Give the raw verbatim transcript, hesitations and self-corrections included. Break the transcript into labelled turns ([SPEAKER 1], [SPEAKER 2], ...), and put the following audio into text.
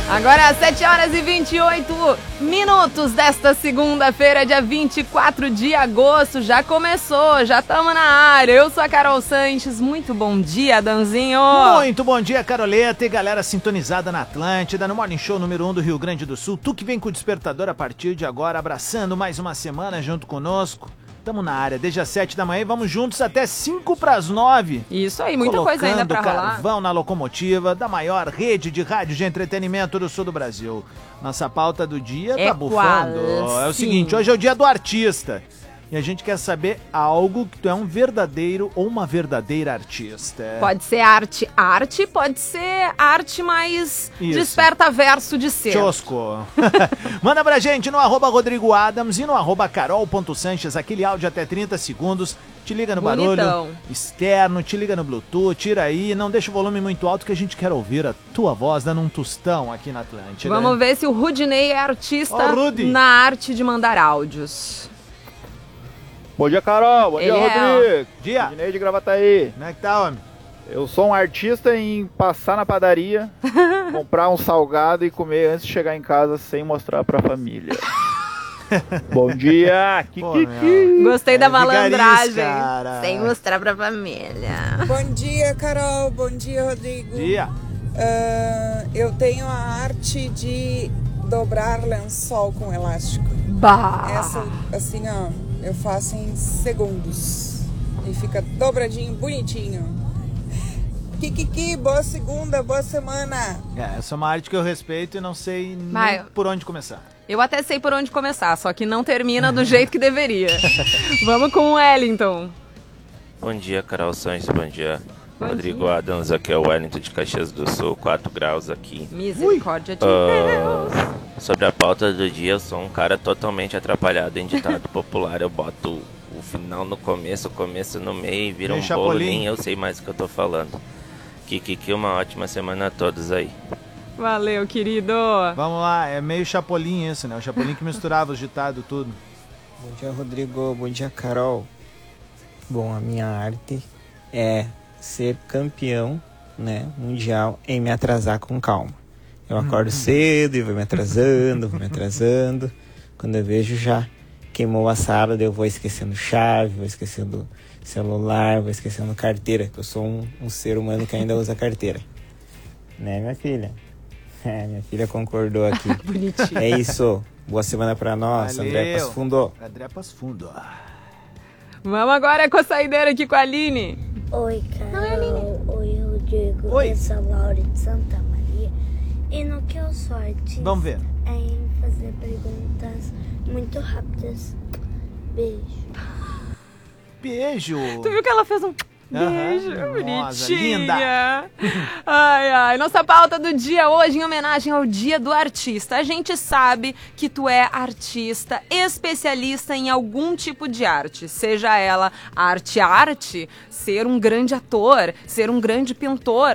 [SPEAKER 1] Agora às sete horas e vinte e oito minutos desta segunda-feira, dia vinte e quatro de agosto. Já começou, já estamos na área. Eu sou a Carol Sanches. Muito bom dia, Danzinho.
[SPEAKER 2] Muito bom dia, Caroleta e galera sintonizada na Atlântida, no Morning Show número um do Rio Grande do Sul. Tu que vem com o despertador a partir de agora, abraçando mais uma semana junto conosco. Estamos na área desde as sete da manhã e vamos juntos até cinco para as nove.
[SPEAKER 1] Isso aí, muita coisa ainda pra rolar.
[SPEAKER 2] Carvão na locomotiva da maior rede de rádio de entretenimento do sul do Brasil. Nossa pauta do dia
[SPEAKER 1] é
[SPEAKER 2] tá bufando.
[SPEAKER 1] qual?
[SPEAKER 2] É o seguinte, hoje é o dia do artista. E a gente quer saber algo que tu é um verdadeiro ou uma verdadeira artista.
[SPEAKER 1] Pode ser arte, arte, pode ser arte mais
[SPEAKER 2] Isso.
[SPEAKER 1] desperta verso de ser.
[SPEAKER 2] Chosco. Manda pra gente no arroba Rodrigo Adams e no arroba carol.sanches, aquele áudio até trinta segundos. Te liga no
[SPEAKER 1] Bonitão.
[SPEAKER 2] barulho externo, te liga no Bluetooth, tira aí, não deixa o volume muito alto que a gente quer ouvir a tua voz dando um tostão aqui na Atlântida.
[SPEAKER 1] Vamos ver se o Rudinei é artista
[SPEAKER 2] Ó, Rudy.
[SPEAKER 1] na arte de mandar áudios.
[SPEAKER 3] Bom dia, Carol. Bom
[SPEAKER 1] Ele
[SPEAKER 3] dia,
[SPEAKER 1] é,
[SPEAKER 3] Rodrigo.
[SPEAKER 2] Dia.
[SPEAKER 3] Rodinei de Gravataí.
[SPEAKER 2] Como é que tá, homem?
[SPEAKER 3] Eu sou um artista em passar na padaria, comprar um salgado e comer antes de chegar em casa sem mostrar pra família. Bom dia.
[SPEAKER 2] Pô,
[SPEAKER 3] Kikiki.
[SPEAKER 1] Gostei
[SPEAKER 2] É
[SPEAKER 1] da
[SPEAKER 2] vigarice,
[SPEAKER 1] malandragem.
[SPEAKER 2] cara.
[SPEAKER 1] Sem mostrar pra família.
[SPEAKER 4] Bom dia, Carol. Bom dia, Rodrigo.
[SPEAKER 2] Dia.
[SPEAKER 4] Ah, eu tenho a arte de dobrar lençol com elástico.
[SPEAKER 1] Bah!
[SPEAKER 4] Essa, assim, ó, eu faço em segundos. E fica dobradinho, bonitinho. Kikiki, boa segunda, boa semana.
[SPEAKER 2] É, essa é uma arte que eu respeito e não sei nem
[SPEAKER 1] Mas-
[SPEAKER 2] por onde começar.
[SPEAKER 1] Eu até sei por onde começar, só que não termina do jeito que deveria. Vamos com o Wellington.
[SPEAKER 5] Bom dia, Carol Sanches, bom dia.
[SPEAKER 1] Bom
[SPEAKER 5] Rodrigo
[SPEAKER 1] dia.
[SPEAKER 5] Adams, aqui é o Wellington de Caxias do Sul, quatro graus aqui.
[SPEAKER 1] Misericórdia de
[SPEAKER 5] Ah,
[SPEAKER 1] Deus.
[SPEAKER 5] sobre a pauta do dia, eu sou um cara totalmente atrapalhado em ditado popular. Eu boto o final no começo, o começo no meio e vira
[SPEAKER 2] Meio
[SPEAKER 5] um bolo,
[SPEAKER 2] Chapolin.
[SPEAKER 5] nem eu sei mais o que eu tô falando. Kikiki, uma ótima semana a todos aí.
[SPEAKER 1] Valeu, querido.
[SPEAKER 2] Vamos lá, é meio Chapolin isso, né? O Chapolin que misturava os ditados tudo.
[SPEAKER 6] Bom dia, Rodrigo. Bom dia, Carol. Bom, a minha arte é ser campeão, né, mundial em me atrasar com calma. Eu acordo cedo e vou me atrasando, vou me atrasando. Quando eu vejo já queimou a sala, daí eu vou esquecendo chave, vou esquecendo celular, vou esquecendo carteira, que eu sou um, um ser humano que ainda usa carteira. Né, minha filha? É, minha filha concordou aqui.
[SPEAKER 1] Bonitinho.
[SPEAKER 6] É isso. Boa semana pra nós,
[SPEAKER 2] Valeu.
[SPEAKER 6] André Passo Fundo.
[SPEAKER 2] André Passo Fundo.
[SPEAKER 1] Vamos agora com a saideira aqui com a Aline.
[SPEAKER 7] Oi, Carol. Oi, Rodrigo.
[SPEAKER 2] Oi.
[SPEAKER 7] Eu sou a Laura de Santa Maria. E no que eu sou artista
[SPEAKER 2] Vamos ver.
[SPEAKER 7] é em fazer perguntas muito rápidas. Beijo.
[SPEAKER 2] Beijo.
[SPEAKER 1] Tu viu que ela fez um
[SPEAKER 2] Aham.
[SPEAKER 1] beijo?
[SPEAKER 2] Nossa,
[SPEAKER 1] Bonitinha.
[SPEAKER 2] linda.
[SPEAKER 1] Ai, ai. Nossa pauta do dia hoje em homenagem ao Dia do Artista. A gente sabe que tu é artista, especialista em algum tipo de arte. Seja ela arte-arte, ser um grande ator, ser um grande pintor